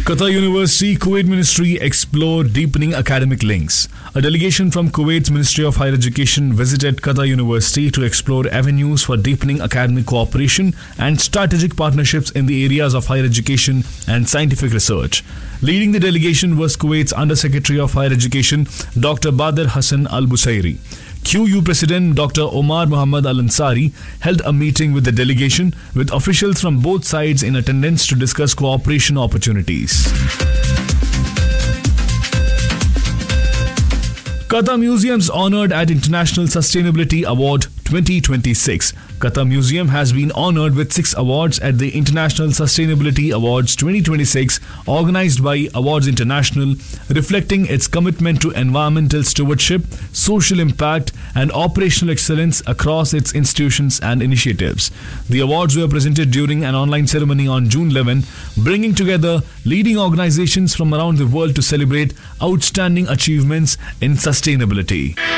Qatar University Kuwait Ministry explore deepening academic links. A delegation from Kuwait's Ministry of Higher Education visited Qatar University to explore avenues for deepening academic cooperation and strategic partnerships in the areas of higher education and scientific research. Leading the delegation was Kuwait's Under-Secretary of Higher Education, Dr. Badr Hassan Al-Busairi. QU President Dr. Omar Muhammad Al Ansari held a meeting with the delegation with officials from both sides in attendance to discuss cooperation opportunities. Qatar Museums honored at International Sustainability Award 2026. Qatar Museum has been honored with 6 awards at the International Sustainability Awards 2026 organized by Awards International, reflecting its commitment to environmental stewardship, social impact, and operational excellence across its institutions and initiatives. The awards were presented during an online ceremony on June 11, bringing together leading organizations from around the world to celebrate outstanding achievements in sustainability.